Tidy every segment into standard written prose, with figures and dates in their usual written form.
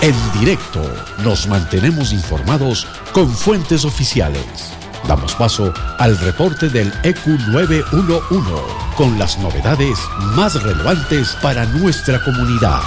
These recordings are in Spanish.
En directo nos mantenemos informados con fuentes oficiales. Damos paso al reporte del EQ 911 con las novedades más relevantes para nuestra comunidad.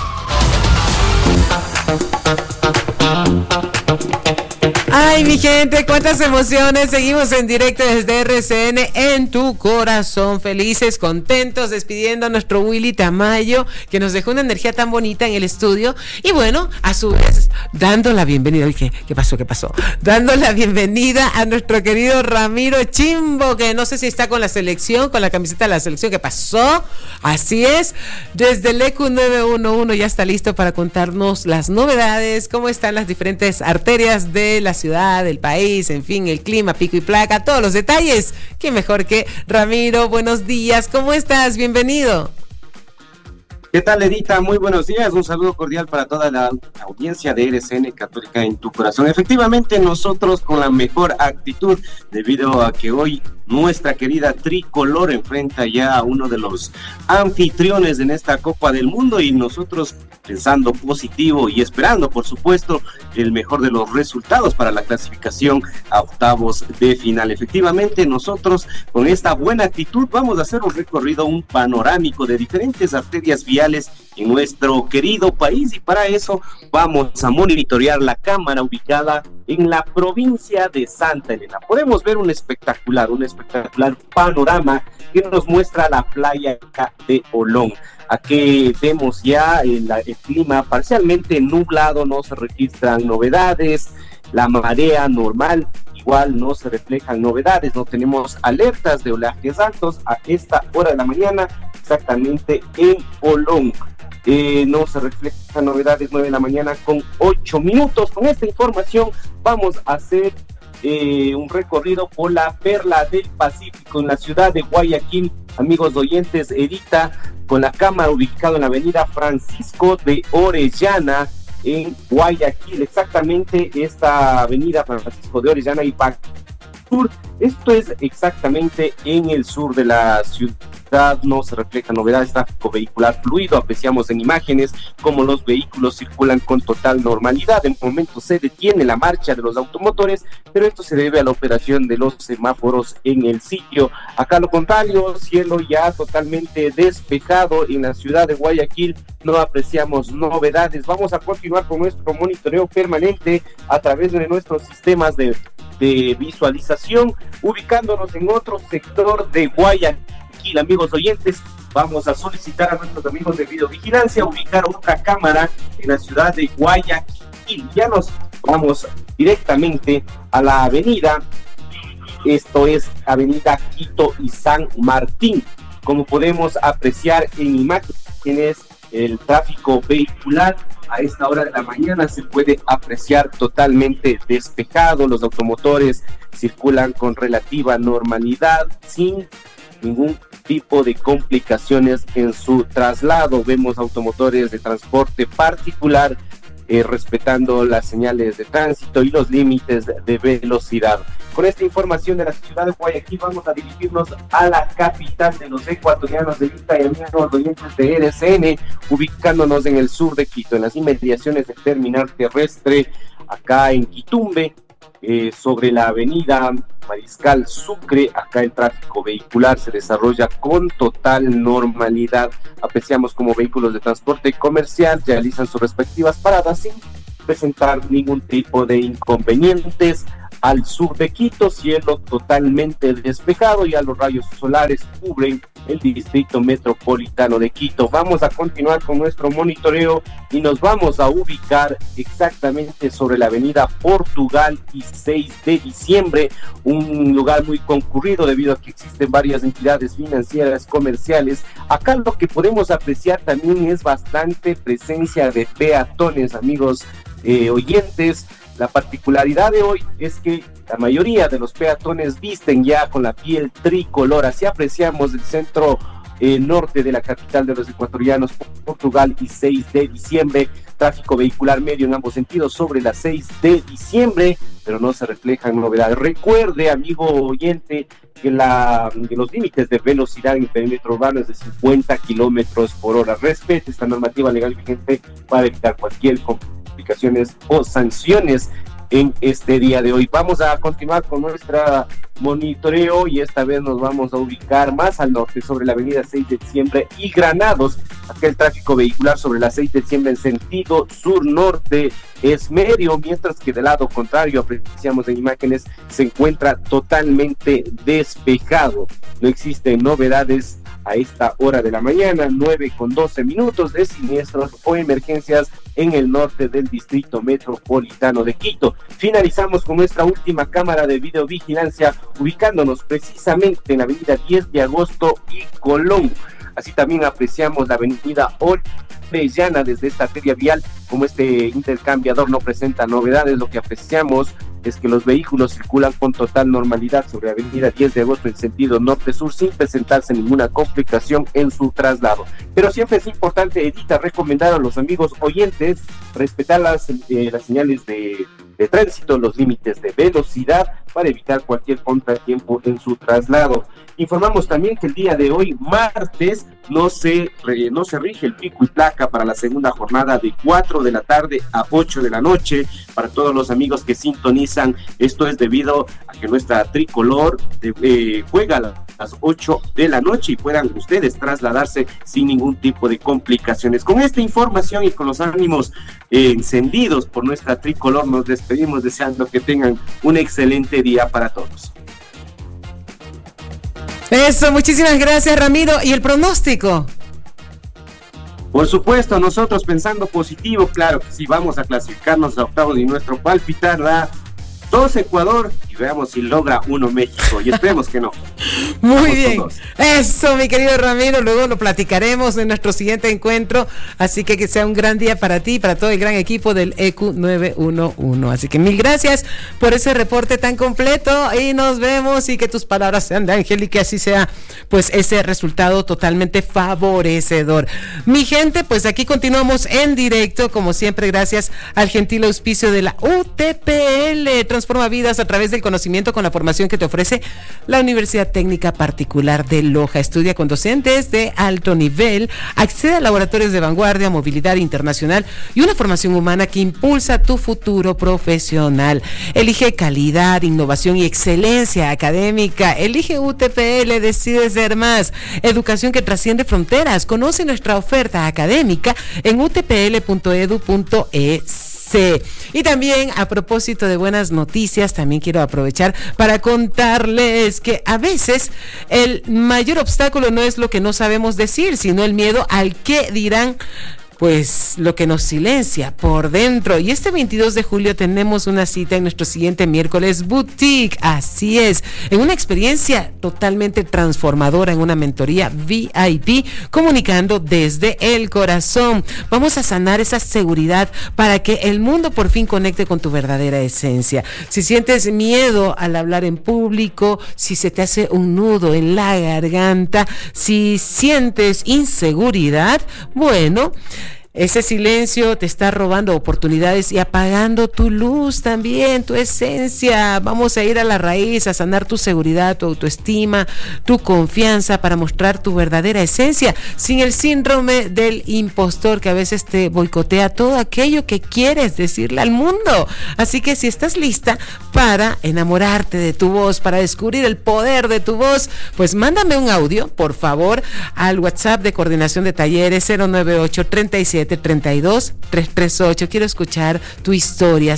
Ay, mi gente, cuántas emociones. Seguimos en directo desde RCN en tu corazón. Felices, contentos, despidiendo a nuestro Willy Tamayo, que nos dejó una energía tan bonita en el estudio. Y bueno, a su vez, dando la bienvenida. ¿Qué pasó? Dando la bienvenida a nuestro querido Ramiro Chimbo, que no sé si está con la selección, con la camiseta de la selección. ¿Qué pasó? Así es. Desde el EQ 911 ya está listo para contarnos las novedades, cómo están las diferentes arterias de la ciudad, del país, en fin, el clima, pico y placa, todos los detalles. Qué mejor que Ramiro. Buenos días, ¿cómo estás? Bienvenido. ¿Qué tal, Edita? Muy buenos días, un saludo cordial para toda la audiencia de RCN Católica en tu corazón. Efectivamente, nosotros con la mejor actitud, debido a que hoy nuestra querida tricolor enfrenta ya a uno de los anfitriones en esta Copa del Mundo, y nosotros pensando positivo y esperando, por supuesto, el mejor de los resultados para la clasificación a octavos de final. Efectivamente, nosotros con esta buena actitud vamos a hacer un recorrido, un panorámico de diferentes arterias viales en nuestro querido país, y para eso vamos a monitorear la cámara ubicada en la provincia de Santa Elena. Podemos ver un espectacular panorama que nos muestra la playa de Olón. Aquí vemos ya el clima parcialmente nublado, no se registran novedades, la marea normal, igual no se reflejan novedades, no tenemos alertas de oleajes altos a esta hora de la mañana, exactamente en Olón. No se reflejan novedades, 9 de la mañana con 8 minutos. Con esta información vamos a hacer un recorrido por la Perla del Pacífico en la ciudad de Guayaquil. Amigos oyentes, Edita, con la cámara ubicada en la avenida Francisco de Orellana en Guayaquil, exactamente esta avenida Francisco de Orellana y Sur. Esto es exactamente en el sur de la ciudad. No se refleja novedades, tráfico vehicular fluido. Apreciamos en imágenes cómo los vehículos circulan con total normalidad. En momento se detiene la marcha de los automotores, pero esto se debe a la operación de los semáforos en el sitio. Acá lo contrario, cielo ya totalmente despejado en la ciudad de Guayaquil, no apreciamos novedades. Vamos a continuar con nuestro monitoreo permanente a través de nuestros sistemas de visualización, ubicándonos en otro sector de Guayaquil. Amigos oyentes, vamos a solicitar a nuestros amigos de videovigilancia ubicar otra cámara en la ciudad de Guayaquil. Ya nos vamos directamente a la avenida, esto es Avenida Quito y San Martín. Como podemos apreciar en imágenes, el tráfico vehicular a esta hora de la mañana se puede apreciar totalmente despejado. Los automotores circulan con relativa normalidad, sin ningún tipo de complicaciones en su traslado. Vemos automotores de transporte particular respetando las señales de tránsito y los límites de velocidad. Con esta información de la ciudad de Guayaquil vamos a dirigirnos a la capital de los ecuatorianos de Vista y amigos oyentes de RCN, ubicándonos en el sur de Quito, en las inmediaciones del terminal terrestre, acá en Quitumbe, sobre la avenida Mariscal Sucre. Acá el tráfico vehicular se desarrolla con total normalidad. Apreciamos como vehículos de transporte comercial realizan sus respectivas paradas sin presentar ningún tipo de inconvenientes. Al sur de Quito, cielo totalmente despejado, ya los rayos solares cubren el distrito metropolitano de Quito. Vamos a continuar con nuestro monitoreo y nos vamos a ubicar exactamente sobre la avenida Portugal y 6 de diciembre, un lugar muy concurrido debido a que existen varias entidades financieras, comerciales. Acá lo que podemos apreciar también es bastante presencia de peatones, amigos oyentes. La particularidad de hoy es que la mayoría de los peatones visten ya con la piel tricolor. Así apreciamos el centro norte de la capital de los ecuatorianos, Portugal y 6 de diciembre. Tráfico vehicular medio en ambos sentidos sobre las 6 de diciembre, pero no se reflejan novedades. Recuerde, amigo oyente, que los límites de velocidad en el perímetro urbano es de 50 kilómetros por hora. Respete esta normativa legal vigente para evitar cualquier complicaciones o sanciones en este día de hoy. Vamos a continuar con nuestra monitoreo y esta vez nos vamos a ubicar más al norte sobre la avenida 6 de diciembre y Granados. Acá el tráfico vehicular sobre la 6 de diciembre en sentido sur-norte es medio, mientras que del lado contrario, apreciamos en imágenes, se encuentra totalmente despejado. No existen novedades a esta hora de la mañana, 9:12 de siniestros o emergencias en el norte del distrito metropolitano de Quito. Finalizamos con nuestra última cámara de videovigilancia, ubicándonos precisamente en la avenida 10 de agosto y Colón. Así también apreciamos la avenida Orellana desde esta arteria vial. Como este intercambiador no presenta novedades, lo que apreciamos es que los vehículos circulan con total normalidad sobre la avenida 10 de agosto en sentido norte-sur sin presentarse ninguna complicación en su traslado. Pero siempre es importante, Edita, recomendar a los amigos oyentes respetar las señales de tránsito, los límites de velocidad para evitar cualquier contratiempo en su traslado. Informamos también que el día de hoy, martes, no se rige el pico y placa para la segunda jornada de 4 de la tarde a 8 de la noche. Para todos los amigos que sintonizan, esto es debido a que nuestra tricolor juega a las 8 de la noche y puedan ustedes trasladarse sin ningún tipo de complicaciones. Con esta información y con los ánimos encendidos por nuestra tricolor, nos despedimos deseando que tengan un excelente día para todos. Eso, muchísimas gracias, Ramiro. ¿Y el pronóstico? Por supuesto, nosotros pensando positivo, claro que sí, vamos a clasificarnos a octavos y nuestro palpitar da 2 Ecuador y veamos si logra 1 México y esperemos que no. Muy vamos bien, eso mi querido Ramiro, luego lo platicaremos en nuestro siguiente encuentro, así que sea un gran día para ti y para todo el gran equipo del EQ 911, así que mil gracias por ese reporte tan completo y nos vemos y que tus palabras sean de ángel y que así sea pues ese resultado totalmente favorecedor. Mi gente, pues aquí continuamos en directo, como siempre gracias al gentil auspicio de la UTPL, transforma vidas a través del conocimiento con la formación que te ofrece la Universidad Técnica Particular de Loja. Estudia con docentes de alto nivel, accede a laboratorios de vanguardia, movilidad internacional y una formación humana que impulsa tu futuro profesional. Elige calidad, innovación y excelencia académica. Elige UTPL, decide ser más. Educación que trasciende fronteras. Conoce nuestra oferta académica en utpl.edu.es. Y también a propósito de buenas noticias, también quiero aprovechar para contarles que a veces el mayor obstáculo no es lo que no sabemos decir, sino el miedo al qué dirán, pues lo que nos silencia por dentro. Y este 22 de julio tenemos una cita en nuestro siguiente miércoles boutique, así es, en una experiencia totalmente transformadora, en una mentoría VIP, comunicando desde el corazón. Vamos a sanar esa seguridad para que el mundo por fin conecte con tu verdadera esencia. Si sientes miedo al hablar en público, si se te hace un nudo en la garganta, si sientes inseguridad, bueno, ese silencio te está robando oportunidades y apagando tu luz también, tu esencia. Vamos a ir a la raíz, a sanar tu seguridad, tu autoestima, tu confianza para mostrar tu verdadera esencia, sin el síndrome del impostor que a veces te boicotea todo aquello que quieres decirle al mundo. Así que si estás lista para enamorarte de tu voz, para descubrir el poder de tu voz, pues mándame un audio, por favor, al WhatsApp de Coordinación de Talleres 098-3732-338. Quiero escuchar tu historia.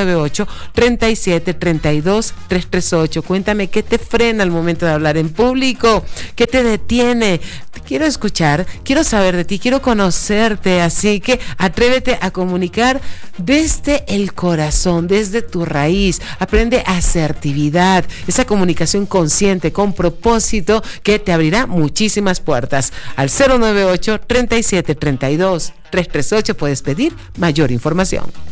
098-3732-338. Cuéntame qué te frena al momento de hablar en público, qué te detiene. Te quiero escuchar, quiero saber de ti, quiero conocerte, así que atrévete a comunicar desde el corazón, desde tu raíz. Aprende asertividad, esa comunicación consciente, con propósito, que te abrirá muchísimas puertas. Al 098-3732-338 puedes pedir mayor información.